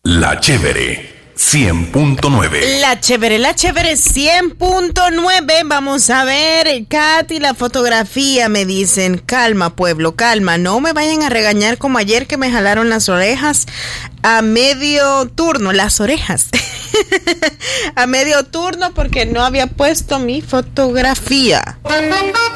La Chévere 100.9. La Chévere 100.9. Vamos a ver, Katy, la fotografía, me dicen. Calma, pueblo, calma. No me vayan a regañar como ayer que me jalaron las orejas a medio turno. Las orejas. A medio turno porque no había puesto mi fotografía.